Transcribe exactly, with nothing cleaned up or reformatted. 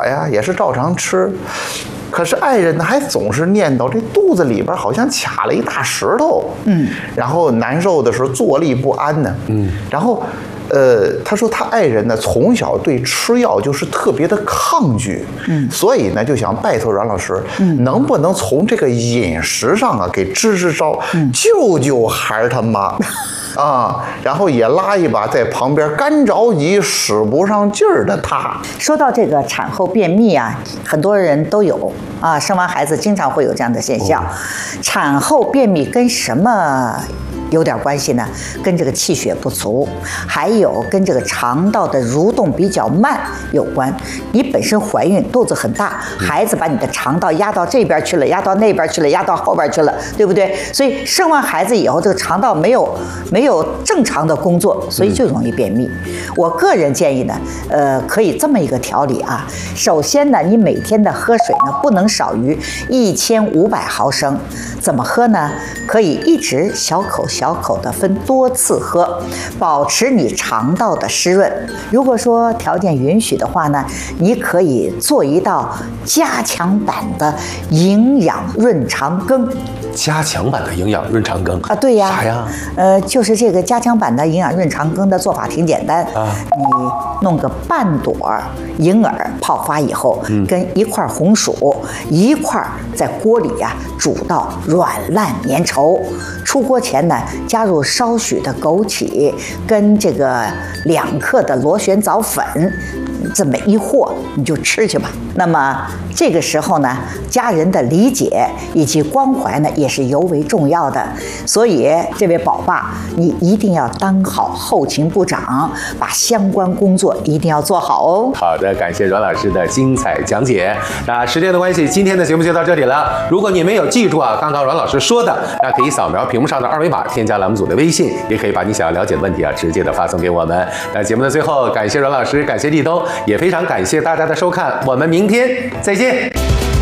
呀，也是照常吃。可是爱人呢，还总是念叨这肚子里边好像卡了一大石头，嗯，然后难受的时候坐立不安呢，嗯，然后，呃，他说他爱人呢从小对吃药就是特别的抗拒，嗯，所以呢就想拜托阮老师，嗯，能不能从这个饮食上啊给支支招，嗯，救救孩儿他妈。啊，然后也拉一把在旁边干着急使不上劲儿的他。 说到这个产后便秘啊，很多人都有啊，生完孩子经常会有这样的现象。哦、产后便秘跟什么有点关系呢？跟这个气血不足，还有跟这个肠道的蠕动比较慢有关。你本身怀孕肚子很大，孩子把你的肠道压到这边去了，压到那边去了，压到后边去了，对不对？所以生完孩子以后，这个肠道没有没有正常的工作，所以就容易便秘。我个人建议呢，呃，可以这么一个调理啊。首先呢，你每天的喝水呢不能少于一千五百毫升。怎么喝呢？可以一直小口小。小口的分多次喝，保持你肠道的湿润。如果说条件允许的话呢，你可以做一道加强版的营养润肠羹。 加强版的营养润肠羹啊，对呀， 啥呀？ 呃，就是这个加强版的营养润肠羹的做法挺简单啊，你弄个半朵银耳泡发以后，嗯、跟一块红薯一块在锅里呀、啊、煮到软烂粘稠。出锅前呢，加入少许的枸杞跟这个两克的螺旋藻粉，这么一和你就吃去吧。那么这个时候呢，家人的理解以及关怀呢也是尤为重要的。所以这位宝爸，你一定要当好后勤部长，把相关工作一定要做好哦。 好的，感谢阮老师的精彩讲解。那时间的关系，今天的节目就到这里了。如果你没有记住啊，刚刚阮老师说的，那可以扫描屏幕上的二维码，添加栏目组的微信，也可以把你想要了解的问题啊，直接的发送给我们。那节目的最后，感谢阮老师，感谢立冬，也非常感谢大家的收看，我们明天再见。